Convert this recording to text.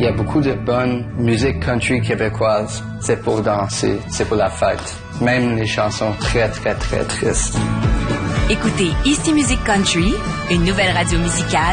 Il y a beaucoup de bonne musique country québécoise. C'est pour danser, c'est pour la fête. Même les chansons très, très, très tristes. Écoutez Ici Musique Country, une nouvelle radio musicale